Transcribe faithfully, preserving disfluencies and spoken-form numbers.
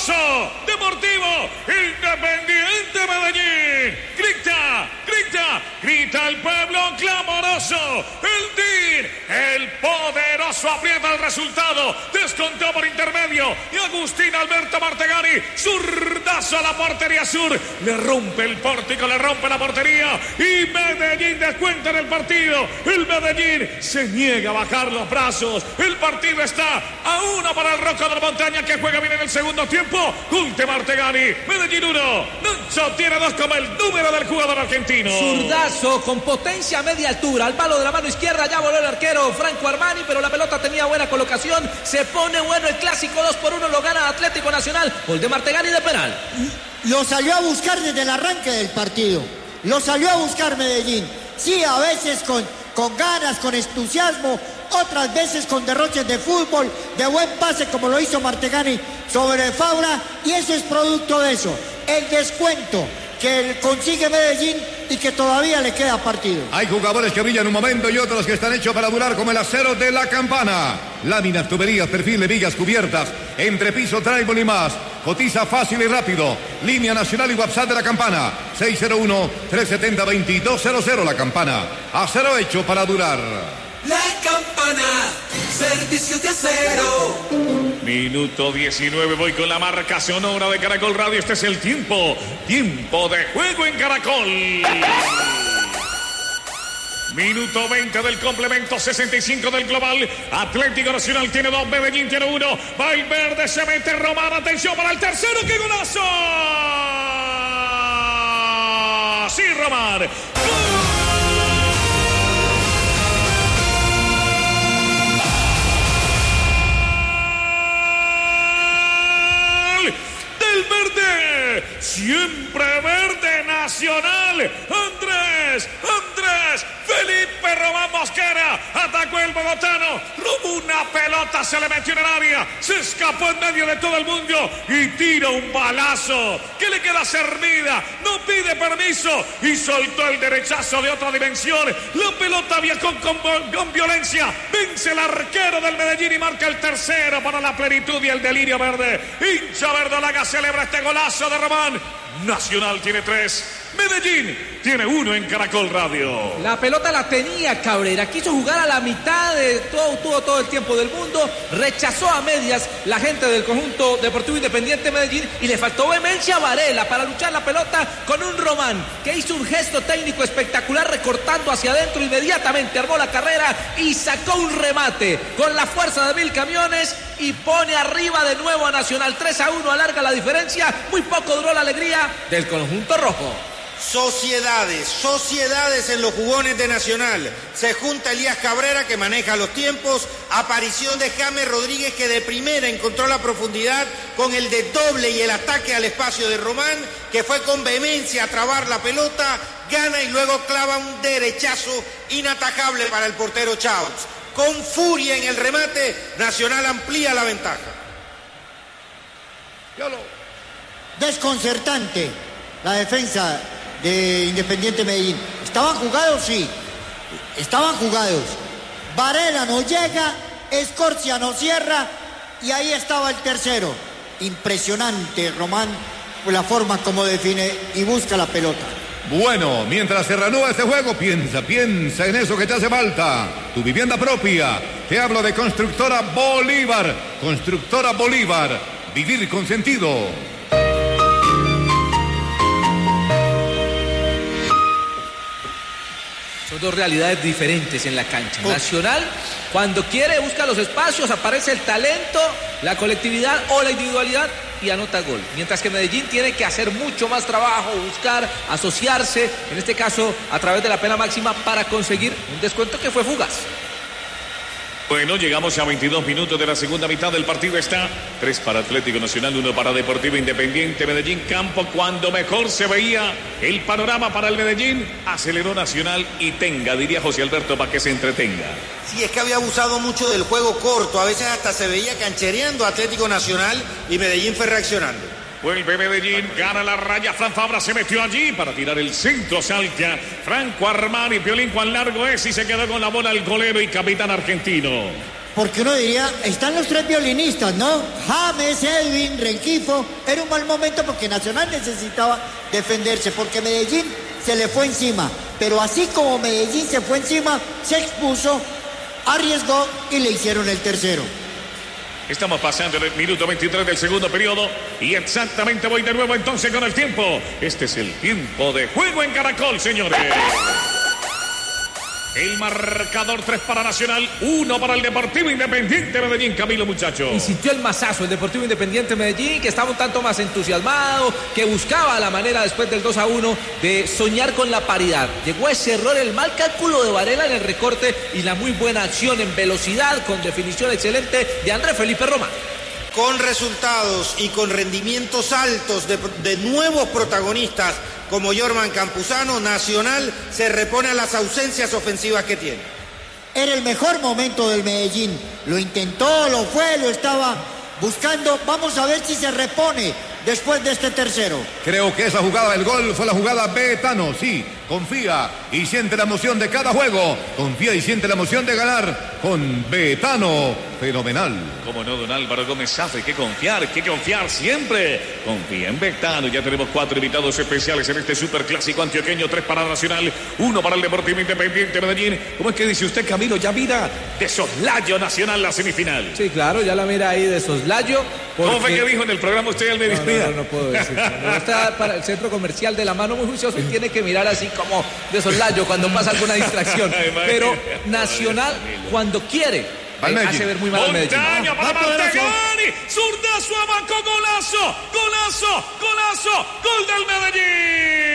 Poderoso Deportivo Independiente Medellín. Grita, grita, grita el pueblo clamoroso. El D I R, el poderoso aprieta el resultado. Descontó por intermedio y Agustín Alberto Martegani, zurdazo a la portería sur. Le rompe el pórtico, le rompe la portería y Medellín descuenta en el partido. El Medellín se niega a bajar los brazos. El partido está a uno para el Rojo de la Montaña, que juega bien en el segundo tiempo. Culte Martegani, Medellín uno, Nacho tiene dos como el número del jugador argentino. Zurdazo con potencia a media altura, al palo de la mano izquierda, ya voló el arquero Franco Armani, pero la pelota tenía buena colocación. Se pone bueno el clásico, dos por uno lo gana Atlético Nacional. Gol de Martegani de penal. Lo salió a buscar desde el arranque del partido. Lo salió a buscar Medellín. Sí, a veces con, con ganas, con entusiasmo, otras veces con derroches de fútbol, de buen pase como lo hizo Martegani sobre Fabra, y eso es producto de eso, el descuento que consigue Medellín y que todavía le queda partido. Hay jugadores que brillan un momento y otros que están hechos para durar, como el acero de la Campana. Láminas, tuberías, perfil de vigas, cubiertas, entrepiso, tribal y más. Cotiza fácil y rápido. Línea nacional y WhatsApp de la Campana. seis cero uno, tres siete cero, dos dos cero cero. La Campana. Acero hecho para durar. La Campana, servicio de acero. Minuto diecinueve, voy con la marca sonora de Caracol Radio. Este es el tiempo, tiempo de juego en Caracol. Minuto veinte del complemento, sesenta y cinco del global. Atlético Nacional tiene dos, Medellín tiene uno. Valverde se mete, Román, atención para el tercero, ¡qué golazo! Sí, Román. ¡Gol! Verde, siempre verde, Nacional. Andrés, Andrés, Felipe Román Mosquera, atacó el bogotano, robó una pelota, se le metió en el área, se escapó en medio de todo el mundo y tira un balazo que le queda cernida, no pide permiso y soltó el derechazo de otra dimensión. La pelota viajó con, con, con violencia, vence el arquero del Medellín y marca el tercero para la plenitud y el delirio verde. Hincha verdolaga celebra este golazo de Román. Nacional tiene tres, Medellín tiene uno en Caracol Radio. La pelota la tenía Cabrera, quiso jugar a la mitad de todo, tuvo todo el tiempo del mundo, rechazó a medias la gente del conjunto Deportivo Independiente Medellín y le faltó vehemencia a Varela para luchar la pelota con un Román que hizo un gesto técnico espectacular recortando hacia adentro, inmediatamente armó la carrera y sacó un remate con la fuerza de mil camiones y pone arriba de nuevo a Nacional. Tres a uno, alarga la diferencia, muy poco duró la alegría del conjunto rojo. Sociedades, sociedades en los jugones de Nacional. Se junta Elías Cabrera, que maneja los tiempos. Aparición de James Rodríguez, que de primera encontró la profundidad con el desdoble y el ataque al espacio de Román, que fue con vehemencia a trabar la pelota, gana y luego clava un derechazo inatajable para el portero Chávez. Con furia en el remate, Nacional amplía la ventaja. Desconcertante la defensa de Independiente Medellín. ¿Estaban jugados? Sí. Estaban jugados. Varela no llega, Escorcia no cierra y ahí estaba el tercero. Impresionante, Román, la forma como define y busca la pelota. Bueno, mientras se reanuda este juego, piensa, piensa en eso que te hace falta. Tu vivienda propia. Te hablo de Constructora Bolívar. Constructora Bolívar. Vivir con sentido. Son dos realidades diferentes en la cancha. Nacional, cuando quiere, busca los espacios, aparece el talento, la colectividad o la individualidad y anota gol. Mientras que Medellín tiene que hacer mucho más trabajo, buscar, asociarse, en este caso a través de la pena máxima para conseguir un descuento que fue fugaz. Bueno, llegamos a veintidós minutos de la segunda mitad del partido. Está tres para Atlético Nacional, uno para Deportivo Independiente Medellín. Campo, cuando mejor se veía el panorama para el Medellín, aceleró Nacional y tenga, diría José Alberto, para que se entretenga. Sí, es que había abusado mucho del juego corto, a veces hasta se veía canchereando Atlético Nacional y Medellín fue reaccionando. Vuelve Medellín, gana la raya, Fran Fabra se metió allí para tirar el centro, salta Franco Armani, Piolín cuán largo es y se quedó con la bola el golero y capitán argentino. Porque uno diría, están los tres violinistas, ¿no? James, Edwin, Rengifo. Era un mal momento porque Nacional necesitaba defenderse, porque Medellín se le fue encima. Pero así como Medellín se fue encima, se expuso, arriesgó y le hicieron el tercero. Estamos pasando el minuto veintitrés del segundo periodo y exactamente voy de nuevo entonces con el tiempo. Este es el tiempo de juego en Caracol, señores. El marcador tres para Nacional, uno para el Deportivo Independiente Medellín, Camilo, muchacho. Y sintió el masazo el Deportivo Independiente Medellín, que estaba un tanto más entusiasmado, que buscaba la manera después del dos a uno de soñar con la paridad. Llegó ese error, el mal cálculo de Varela en el recorte y la muy buena acción en velocidad, con definición excelente de Andrés Felipe Román. Con resultados y con rendimientos altos de, de nuevos protagonistas como Jorman Campuzano, Nacional se repone a las ausencias ofensivas que tiene. Era el mejor momento del Medellín. Lo intentó, lo fue, lo estaba buscando. Vamos a ver si se repone después de este tercero. Creo que esa jugada del gol fue la jugada Betano, sí. Confía y siente la emoción de cada juego. Confía y siente la emoción de ganar con Betano. Fenomenal. Como no, don Álvaro Gómez Safa, hay que confiar, hay que confiar siempre. Confía en Betano. Ya tenemos cuatro invitados especiales en este superclásico antioqueño. Tres para Nacional, uno para el Deportivo Independiente Medellín. ¿Cómo es que dice usted, Camilo? Ya mira de soslayo Nacional la semifinal. Sí, claro, ya la mira ahí de soslayo. Porque... ¿Cómo fue que dijo en el programa usted al mediodía? No, no, no, no puedo decir. No está para el centro comercial de la mano muy juicioso y tiene que mirar así como de soslayo cuando pasa alguna distracción. Pero Nacional, cuando quiere, eh, hace ver muy mal al Medellín. Montaña para Martegani, zurdazo, abajo, golazo, golazo, golazo, gol del Medellín.